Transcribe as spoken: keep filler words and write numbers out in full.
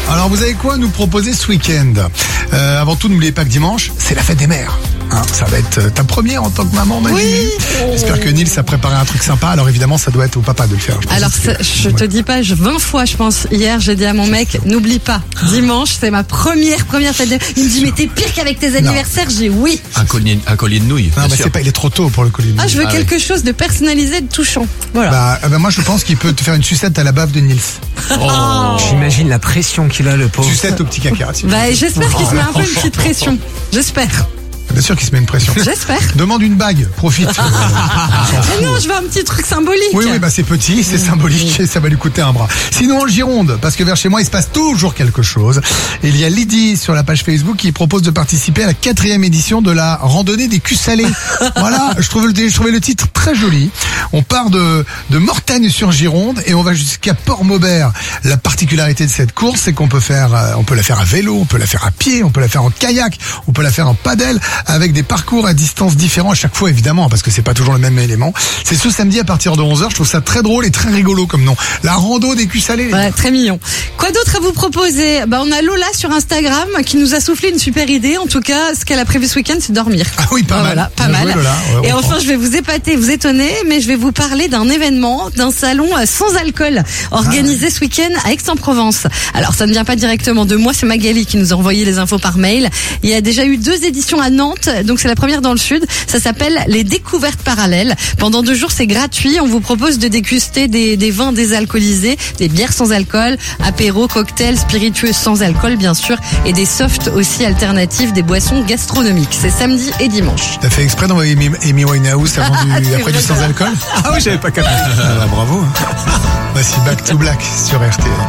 Alors vous avez quoi à nous proposer ce week-end? euh, Avant tout, n'oubliez pas que dimanche, c'est la fête des mères. Hein, ça va être ta première en tant que maman, Manu. Oui. J'espère que Nils a préparé un truc sympa. Alors évidemment, ça doit être au papa de le faire. Je Alors, ça, je te dis pas, je- vingt fois, je pense, hier, j'ai dit à mon mec, n'oublie pas, dimanche, c'est ma première, première fête de... Il me dit, mais t'es pire qu'avec tes anniversaires. J'ai dit oui. Un collier, un collier de nouilles. Non, bien mais sûr. c'est pas, il est trop tôt pour le colis. Ah, je veux Ah quelque chose de personnalisé, de touchant. Voilà. Bah, euh, bah, moi, je pense qu'il peut te faire une sucette à la bave de Nils. Oh. J'imagine la pression qu'il a, le pauvre. Sucette au petit caca. si tu Bah, veux. j'espère qu'il se met un peu une petite pression. J'espère. Bien sûr qu'il se met une pression. J'espère. Demande une bague, profite. Euh, on s'en fout. Mais non, je veux un petit truc symbolique. Oui, oui, bah c'est petit, c'est symbolique et ça va lui coûter un bras. Sinon, en Gironde, parce que vers chez moi, il se passe toujours quelque chose. Il y a Lydie sur la page Facebook qui propose de participer à la quatrième édition de la randonnée des culs salés. Voilà, je trouvais, le, je trouvais le titre très joli. On part de, de Mortagne sur Gironde et on va jusqu'à Port-Maubert. La particularité de cette course, c'est qu'on peut faire, euh, on peut la faire à vélo, on peut la faire à pied, on peut la faire en kayak, on peut la faire en paddle, avec des parcours à distance différents à chaque fois, évidemment, parce que c'est pas toujours le même élément. C'est ce samedi à partir de onze heures. Je trouve ça très drôle et très rigolo comme nom. La rando des culs salés. Ouais, très mignon. Quoi d'autre à vous proposer? Bah, on a Lola sur Instagram qui nous a soufflé une super idée. En tout cas, ce qu'elle a prévu ce week-end, c'est dormir. Ah oui, pas Ah, mal. Voilà, pas Bien mal. joué, Lola. Ouais, Et on enfin, prend. je vais vous épater, vous étonner, mais je vais vous parler d'un événement, d'un salon euh, sans alcool organisé Ah. ce week-end à Aix-en-Provence. Alors, ça ne vient pas directement de moi, c'est Magali qui nous a envoyé les infos par mail. Il y a déjà eu deux éditions à Nantes, donc c'est la première dans le sud. Ça s'appelle les découvertes parallèles. Pendant deux jours, c'est gratuit. On vous propose de déguster des, des vins désalcoolisés, des bières sans alcool, apéros, cocktails, spiritueux sans alcool, bien sûr, et des softs aussi alternatives, des boissons gastronomiques. C'est samedi et dimanche. T'as fait exprès d'envoyer Amy Amy Winehouse avant du, C'est après du vrai. sans alcool? Ah oui, j'avais pas capté. Ah bah, bravo. Voici Back to Black sur R T L.